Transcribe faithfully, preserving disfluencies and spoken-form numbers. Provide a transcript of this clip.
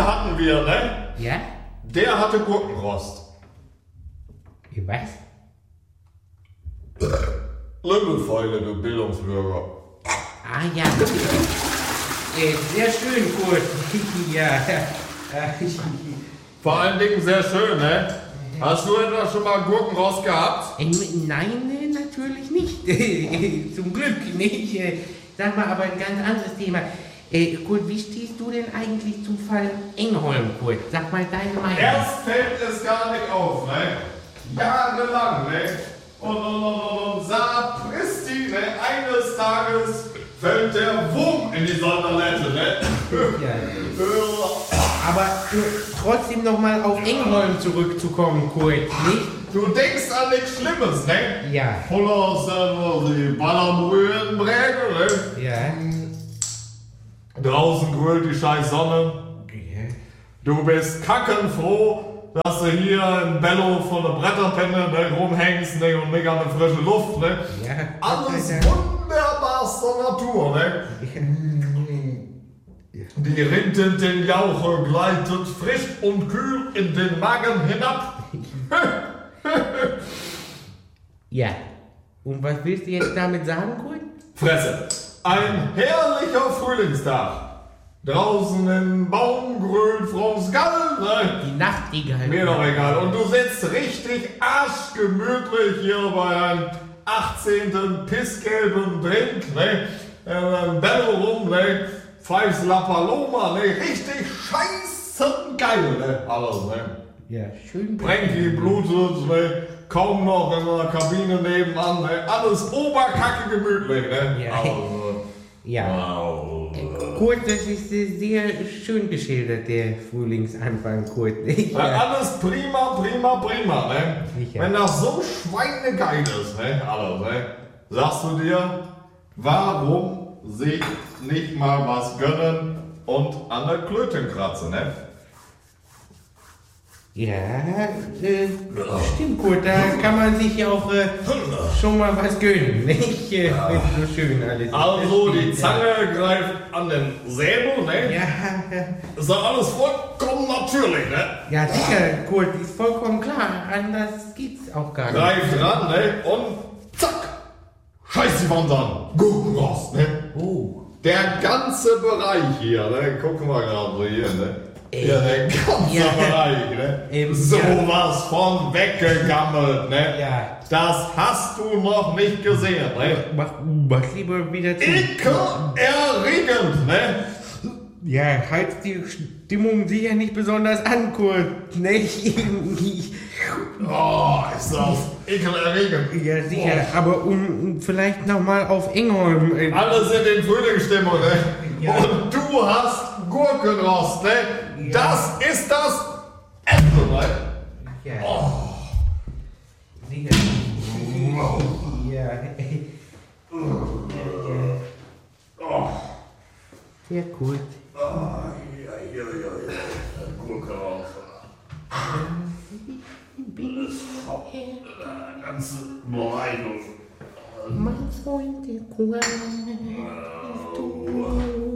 hatten wir, ne? Ja? Der hatte Gurkenrost. Was? Limmelfeile, du Bildungsbürger. Ah ja. Äh, sehr schön, Kurt. Ja. Vor allen Dingen sehr schön, ne? Hast du etwa schon mal Gurkenrost gehabt? Äh, nein, äh, natürlich nicht. Zum Glück nicht. Äh, Sag mal, aber ein ganz anderes Thema. Äh, Kurt, wie stehst du denn eigentlich zum Fall Engholm, Kurt? Sag mal deine Meinung. Erst fällt es gar nicht auf, ne? Jahrelang, ne? Und, und, und, und sapristi, ne? Eines Tages fällt der Wurm in die Sonderlette, ne? Ja. Aber äh, trotzdem nochmal auf Engholm zurückzukommen, Kurt, nicht? Du denkst an nichts Schlimmes, ne? Ja. Voll aus äh, die Ballerbrühenbräge, ne? Ja. Draußen grölt die scheiß Sonne. Du bist kackenfroh, dass du hier in Bello vor der Bretterpenne ne, rumhängst ne, und nicht an der frische Luft. Ne? Ja. Alles Ja. wunderbarster Natur. Ne? Die rinnt in den Jauche, gleitet frisch und kühl in den Magen hinab. Ja. Und was willst du jetzt damit sagen, Kurt? Fresse. Ein herrlicher Frühlingstag. Draußen im Baum grölt Frau's Gall. Ne? Die Nachtigall. Mir doch egal. Und du sitzt richtig arschgemütlich hier bei einem achtzehnten pissgelben Drink, ne? Äh, Bello rum, ne? Pfeifst La Paloma, ne? Richtig scheißen geil, ne? Alles, ne? Ja, schön. Frankie blutet, ne? Kaum noch in der Kabine nebenan, ne? Alles oberkacke gemütlich, ne? Ja. Also, Ja. wow. Kurt, das ist äh, sehr schön geschildert, der Frühlingsanfang, Kurt. Ja, alles prima, prima, prima, ne? Sicher. Wenn das so schweinegeil ist, ne? Alles, ne? Sagst du dir, warum sich nicht mal was gönnen und an der Klöten kratzen, ne? Ja, äh, stimmt, Kurt, da kann man sich ja auch äh, schon mal was gönnen, nicht? Äh, wenn so schön alles ist. Also die Das Zange greift an den Säbel, ne? Ja, Ist doch alles vollkommen natürlich, ne? ja, sicher, Kurt, ist vollkommen klar. Anders geht's auch gar nicht. Greift ran, ne? Und zack! Scheiß die Wand an! Gurkenrost, ne? Oh. Der ganze Bereich hier, ne? Gucken wir gerade so hier, ne? Ey. Ja, der ganze Ja. Bereich, ne? Ähm, Sowas von weggegammelt, ne? Ja. Das hast du noch nicht gesehen, ne? Mach, mach lieber wieder zu. Ekelerregend, ne? Ja, heizt die Stimmung sicher nicht besonders an, Kurt, nicht? Oh, ist das ekelerregend. Ja, sicher, aber um um vielleicht nochmal auf Engholm. Äh, Alle sind in Frühlingsstimmung, ne? Ja. Und du hast Gurkenrost, ne? Ja. Das ist das Essen, ne? ja. Oh. Sicher. Wow. Ja. Ja, ja. Oh. Sehr gut. Oh, ja, ja, ja, ja. Gurkenrost. Ganze Bereitung. Mein Freund, der Kuchen. Oh.